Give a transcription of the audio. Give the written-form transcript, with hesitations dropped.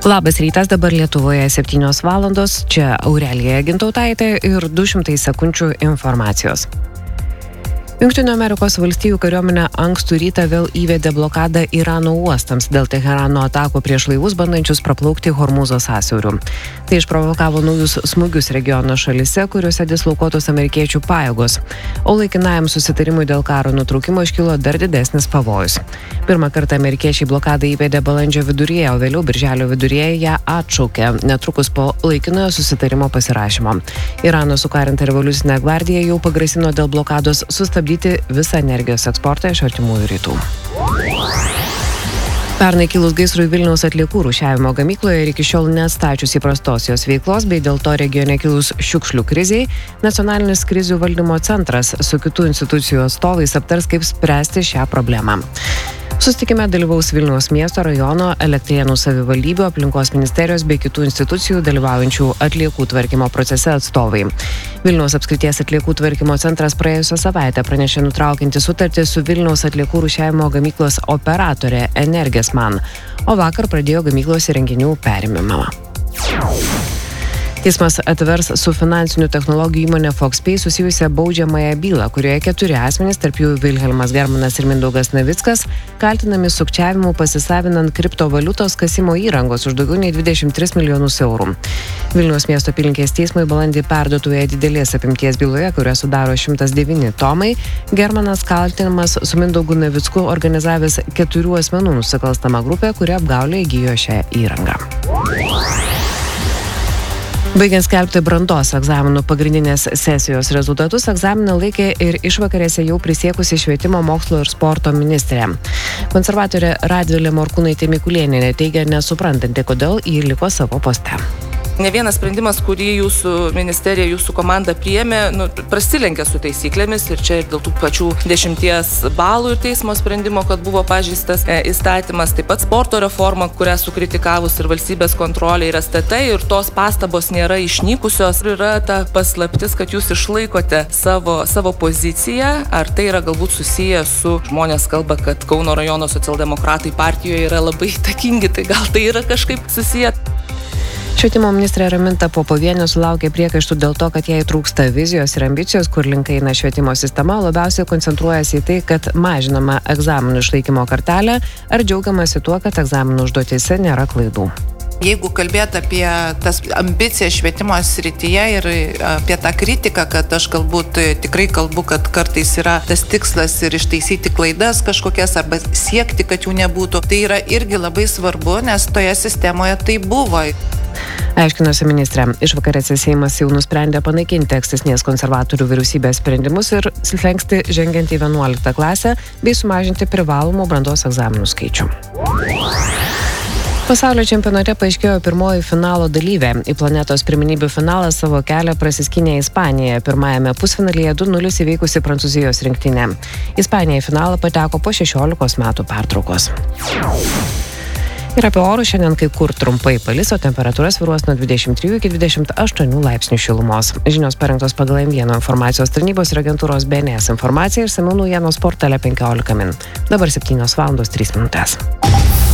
Labas rytas, dabar Lietuvoje 7 valandos, čia Aurelija Gintautaitė ir 200 sekundžių informacijos. Jungtinių Amerikos valstijų kariuomenė ankstų rytą vėl įvedė blokadą Irano uostams dėl Teherano atakų prieš laivus bandančius praplaukti Hormūzo sąsiauriu. Tai išprovokavo naujus smūgius regiono šalise, kuriuose dislokuotos amerikiečių pajėgos, o laikinajam susitarimui dėl karo nutraukimo iškilo dar didesnis pavojus. Pirmą kartą amerikiečiai blokadą įvedė balandžio viduryje, o vėliau birželio viduryje ją atšaukė, netrukus po laikinojo susitarimo pasirašymo. Irano sukarinta revoliucinė gvardija jau pagrasino dėl blokados sustabdyti visą energijos eksportą iš artimųjų rytų. Pernai kilus gaisrui Vilniaus atliekų rūšiavimo gamykloje ir iki šiol neatstačius įprastos jos veiklos, bei dėl to regione kilus šiukšlių krizei, Nacionalinis krizių valdymo centras su kitų institucijų atstovais aptars, kaip spręsti šią problemą. Susitikime dalyvaus Vilniaus miesto rajono, Elektrėnų savivaldybių, aplinkos ministerijos bei kitų institucijų dalyvaujančių atliekų tvarkymo procese atstovai. Vilniaus apskrities atliekų tvarkymo centras praėjusią savaitę pranešė nutraukianti sutartį su Vilniaus atliekų rūšiavimo gamyklos operatorė Energesman, o vakar pradėjo gamyklos įrenginių perėmimą. Teismas atvers su finansinių technologijų įmonė Foxpay susijusią baudžiamąją bylą, kurioje 4 asmenys, tarp jų Vilhelmas Germanas ir Mindaugas Navickas, kaltinami sukčiavimu pasisavinant kriptovaliutos kasimo įrangos už daugiau nei 23 milijonus eurų. Vilniaus miesto apylinkės teismui balandį perduotoje didelės apimties byloje, kurią sudaro 109 tomai, Germanas kaltinamas su Mindaugu Navicku organizavęs 4 asmenų nusikalstamą grupę, kuri apgaulė įgijo šią įrangą. Baigiant skelbti brandos egzaminų pagrindinės sesijos rezultatus, egzaminą laikė ir išvakarėse jau prisiekusi švietimo, mokslo ir sporto ministrė. Konservatorė Radvilė Morkūnaitė Mikulėnienė teigia nesuprantanti, kodėl ji liko savo poste. Ne vienas sprendimas, kurį jūsų ministerija, jūsų komanda priėmė, prasilenkia su taisyklėmis ir čia ir dėl tų pačių 10 balų ir teismo sprendimo, kad buvo pažeistas įstatymas, taip pat sporto reforma, kurią sukritikavus ir valstybės kontrolė ir STT, ir tos pastabos nėra išnykusios. Yra ta paslaptis, kad jūs išlaikote savo poziciją, ar tai yra galbūt susiję su, žmonės kalba, kad Kauno rajono socialdemokratai partijoje yra labai įtakingi, tai gal tai yra kažkaip susiję. Švietimo ministrė Raminta Popovienė sulaukė priekaištų dėl to, kad jai trūksta vizijos ir ambicijos, kur link eina švietimo sistema, labiausiai koncentruojasi į tai, kad mažinama egzaminų išlaikymo kartelė, ar džiaugiamasi tuo, kad egzaminų užduotyse nėra klaidų. Jeigu kalbėt apie tas ambicijas švietimo srityje ir apie tą kritiką, kad aš galbūt tikrai kalbu, kad kartais yra tas tikslas ir ištaisyti klaidas kažkokias arba siekti, kad jų nebūtų, tai yra irgi labai svarbu, nes toje sistemoje tai buvo. Aiškinosi ministrė. Išvakarėse Seimas jau nusprendė panaikinti ankstesnės konservatorių vyriausybės sprendimus ir slengsti žengiant į 11 klasę bei sumažinti privalomų brandos egzaminų skaičių. Pasaulio čempionate paaiškėjo pirmoji finalo dalyvė. Į planetos pirmenybių finalą savo kelią prasiskynė Ispanija, pirmajame pusfinalyje 2-0 įveikusi Prancūzijos rinktinę. Ispanija į finalą pateko po 16 metų pertraukos. Ir apie orus šiandien kai kur trumpai palis, o temperatūra svyruos nuo 23 iki 28 laipsnių šilumos. Žinios parengtos pagal M1 informacijos tarnybos ir agentūros BNS informacija ir išsamių naujienos portale 15 min. Dabar 7 valandos 3 minutės.